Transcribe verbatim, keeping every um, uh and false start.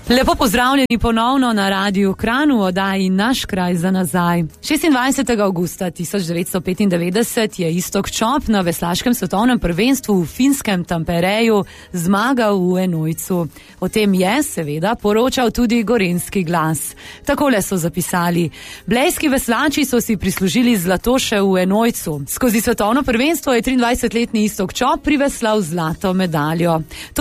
Lepo pozdravljeni ponovno na Radiu Kranj v oddaji Naš kraj za nazaj. šestindvajsetega avgusta tisoč devetsto petindevetdeset je Iztok Čop na veslaškem svetovnem prvenstvu v finskem Tampereju zmagal v enojcu. O tem je seveda poročal tudi Gorenjski glas. Takole so zapisali: blejski veslači so si prislužili zlato še v enojcu. Skozi svetovno prvenstvo je triindvajsetletni Iztok Čop priveslal zlato medaljo.